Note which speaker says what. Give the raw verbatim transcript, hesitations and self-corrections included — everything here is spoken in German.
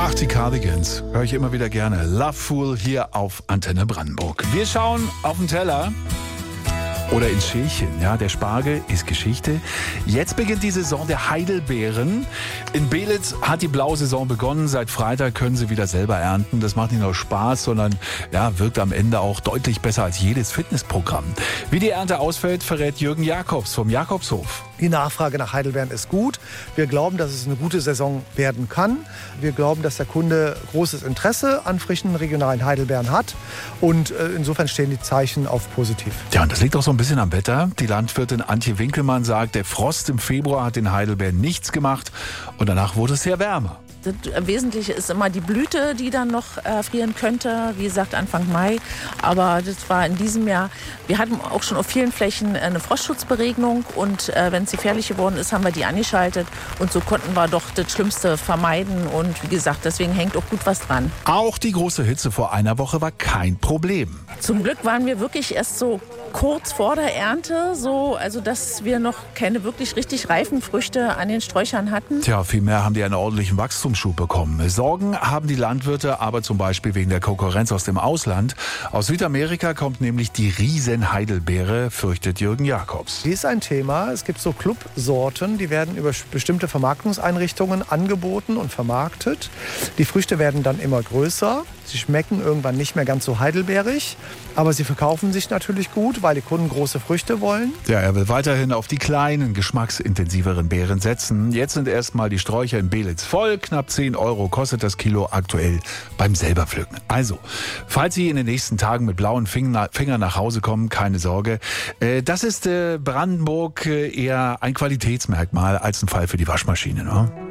Speaker 1: Ach, die Cardigans höre ich immer wieder gerne. Loveful hier auf Antenne Brandenburg. Wir schauen auf den Teller. Oder ins Schälchen, ja, der Spargel ist Geschichte. Jetzt beginnt die Saison der Heidelbeeren. In Belitz hat die blaue Saison begonnen. Seit Freitag können sie wieder selber ernten. Das macht nicht nur Spaß, sondern ja, wirkt am Ende auch deutlich besser als jedes Fitnessprogramm. Wie die Ernte ausfällt, verrät Jürgen Jakobs vom Jakobshof.
Speaker 2: Die Nachfrage nach Heidelbeeren ist gut. Wir glauben, dass es eine gute Saison werden kann. Wir glauben, dass der Kunde großes Interesse an frischen regionalen Heidelbeeren hat. Und äh, insofern stehen die Zeichen auf positiv.
Speaker 1: Ja, und das liegt auch so ein bisschen am Wetter. Die Landwirtin Antje Winkelmann sagt, der Frost im Februar hat den Heidelbeeren nichts gemacht. Und danach wurde es sehr wärmer.
Speaker 3: Das Wesentliche ist immer die Blüte, die dann noch äh, frieren könnte. Wie gesagt, Anfang Mai. Aber das war in diesem Jahr, wir hatten auch schon auf vielen Flächen eine Frostschutzberegnung. Und äh, wenn es gefährlich geworden ist, haben wir die angeschaltet. Und so konnten wir doch das Schlimmste vermeiden. Und wie gesagt, deswegen hängt auch gut was dran.
Speaker 1: Auch die große Hitze vor einer Woche war kein Problem.
Speaker 3: Zum Glück waren wir wirklich erst so kurz vor der Ernte, so, also dass wir noch keine wirklich richtig reifen Früchte an den Sträuchern hatten.
Speaker 1: Tja, vielmehr haben die einen ordentlichen Wachstumsschub bekommen. Sorgen haben die Landwirte aber zum Beispiel wegen der Konkurrenz aus dem Ausland. Aus Südamerika kommt nämlich die Riesen-Heidelbeere, fürchtet Jürgen Jakobs.
Speaker 2: Die ist ein Thema. Es gibt so Clubsorten, die werden über bestimmte Vermarktungseinrichtungen angeboten und vermarktet. Die Früchte werden dann immer größer. Sie schmecken irgendwann nicht mehr ganz so heidelbeerig, aber sie verkaufen sich natürlich gut, weil die Kunden große Früchte wollen.
Speaker 1: Ja, er will weiterhin auf die kleinen, geschmacksintensiveren Beeren setzen. Jetzt sind erstmal die Sträucher in Belitz voll. Knapp zehn Euro kostet das Kilo aktuell beim Selberpflücken. Also, falls Sie in den nächsten Tagen mit blauen Fingern nach Hause kommen, keine Sorge. Das ist Brandenburg eher ein Qualitätsmerkmal als ein Fall für die Waschmaschine, ne?